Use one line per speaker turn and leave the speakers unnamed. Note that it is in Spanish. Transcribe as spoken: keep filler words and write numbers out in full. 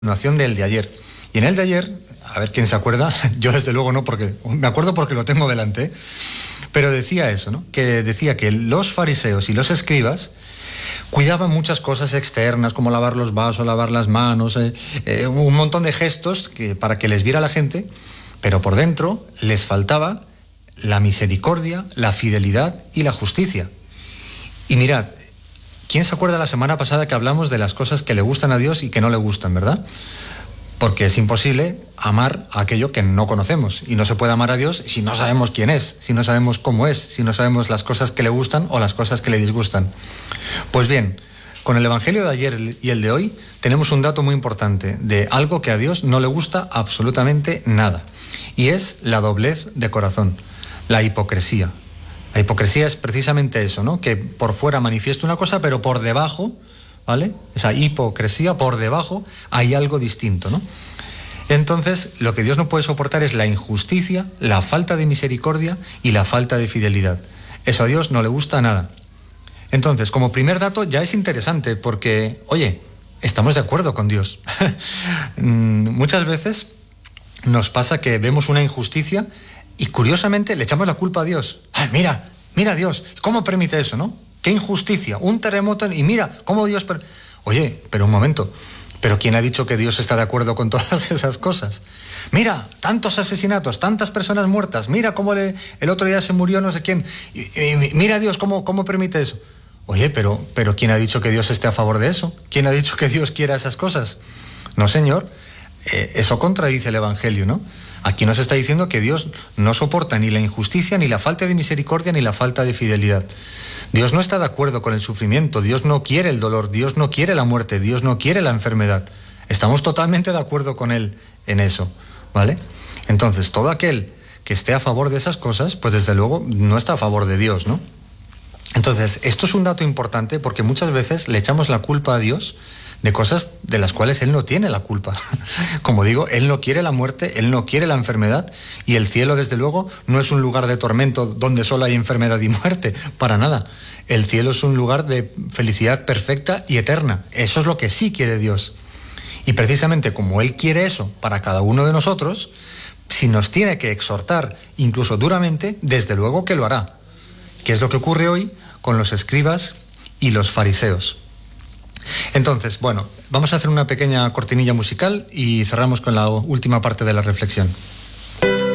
continuación del de ayer. Y en el de ayer, a ver quién se acuerda, yo desde luego no, porque me acuerdo porque lo tengo delante, ¿eh? Pero decía eso, ¿no? Que decía que los fariseos y los escribas cuidaban muchas cosas externas, como lavar los vasos, lavar las manos, eh, eh, un montón de gestos que, para que les viera la gente, pero por dentro les faltaba la misericordia, la fidelidad y la justicia. Y mirad, ¿quién se acuerda la semana pasada que hablamos de las cosas que le gustan a Dios y que no le gustan, verdad? Porque es imposible amar a aquello que no conocemos. Y no se puede amar a Dios si no sabemos quién es, si no sabemos cómo es, si no sabemos las cosas que le gustan o las cosas que le disgustan. Pues bien, con el Evangelio de ayer y el de hoy tenemos un dato muy importante de algo que a Dios no le gusta absolutamente nada. Y es la doblez de corazón, la hipocresía. La hipocresía es precisamente eso, ¿no? Que por fuera manifiesta una cosa, pero por debajo, ¿vale? Esa hipocresía, por debajo hay algo distinto, ¿no? Entonces, lo que Dios no puede soportar es la injusticia, la falta de misericordia y la falta de fidelidad. Eso a Dios no le gusta nada. Entonces, como primer dato, ya es interesante porque, oye, estamos de acuerdo con Dios. Muchas veces nos pasa que vemos una injusticia y curiosamente le echamos la culpa a Dios. ¡Ay, mira, mira Dios! ¿Cómo permite eso, no? ¡Qué injusticia! Un terremoto y mira cómo Dios... Per... Oye, pero un momento, ¿pero quién ha dicho que Dios está de acuerdo con todas esas cosas? Mira, tantos asesinatos, tantas personas muertas, mira cómo le... el otro día se murió no sé quién, y, y, mira Dios cómo, cómo permite eso. Oye, pero, pero ¿quién ha dicho que Dios esté a favor de eso? ¿Quién ha dicho que Dios quiera esas cosas? No, señor, eh, eso contradice el Evangelio, ¿no? Aquí nos está diciendo que Dios no soporta ni la injusticia, ni la falta de misericordia, ni la falta de fidelidad. Dios no está de acuerdo con el sufrimiento, Dios no quiere el dolor, Dios no quiere la muerte, Dios no quiere la enfermedad. Estamos totalmente de acuerdo con Él en eso, ¿vale? Entonces, todo aquel que esté a favor de esas cosas, pues desde luego no está a favor de Dios, ¿no? Entonces, esto es un dato importante porque muchas veces le echamos la culpa a Dios de cosas de las cuales Él no tiene la culpa. Como digo, Él no quiere la muerte, Él no quiere la enfermedad, y el cielo, desde luego, no es un lugar de tormento donde solo hay enfermedad y muerte, para nada. El cielo es un lugar de felicidad perfecta y eterna. Eso es lo que sí quiere Dios. Y precisamente como Él quiere eso para cada uno de nosotros, si nos tiene que exhortar, incluso duramente, desde luego que lo hará. ¿Qué es lo que ocurre hoy con los escribas y los fariseos? Entonces, bueno, vamos a hacer una pequeña cortinilla musical y cerramos con la última parte de la reflexión.